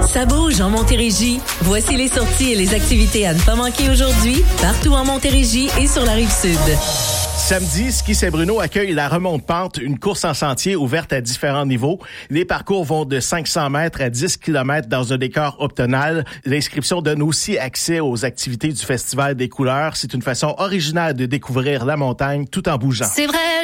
Ça bouge en Montérégie. Voici les sorties et les activités à ne pas manquer aujourd'hui, partout en Montérégie et sur la Rive-Sud. Samedi, Ski Saint-Bruno accueille la remonte-pente, une course en sentier ouverte à différents niveaux. Les parcours vont de 500 mètres à 10 km dans un décor optional. L'inscription donne aussi accès aux activités du Festival des couleurs. C'est une façon originale de découvrir la montagne tout en bougeant. C'est vrai.